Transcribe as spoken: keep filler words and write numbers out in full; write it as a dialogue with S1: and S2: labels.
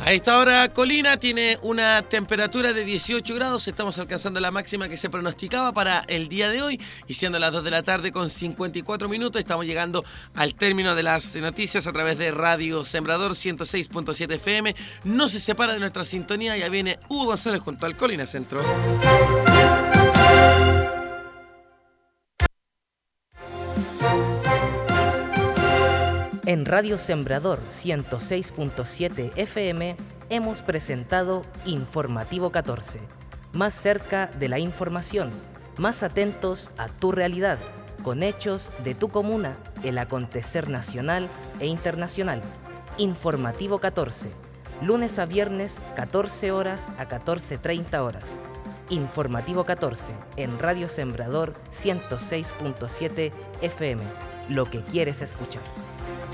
S1: A esta hora Colina tiene una temperatura de dieciocho grados, estamos alcanzando la máxima que se pronosticaba para el día de hoy y siendo las dos de la tarde con cincuenta y cuatro minutos estamos llegando al término de las noticias a través de Radio Sembrador ciento seis punto siete F M. No se separa de nuestra sintonía, ya viene Hugo González junto al Colina Centro.
S2: En Radio Sembrador ciento seis punto siete F M hemos presentado Informativo catorce. Más cerca de la información, más atentos a tu realidad, con hechos de tu comuna, el acontecer nacional e internacional. Informativo catorce, lunes a viernes, catorce horas a catorce treinta horas. Informativo catorce, en Radio Sembrador ciento seis punto siete F M. Lo que quieres escuchar.